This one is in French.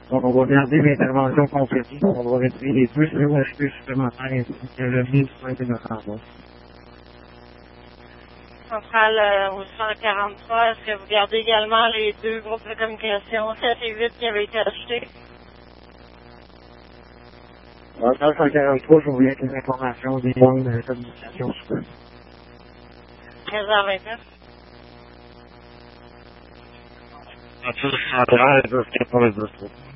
Donc, on va garder l'intervention complète. On va retirer les 2 USP supplémentaires ainsi que le 1000 points de notre emploi. Centrale au 143, est-ce que vous gardez également les 2 groupes de communication 7 et 8 qui avaient été achetés? Dans le 143, je voulais les informations des points de communication supplémentaires. 13h29. Centrale, 92.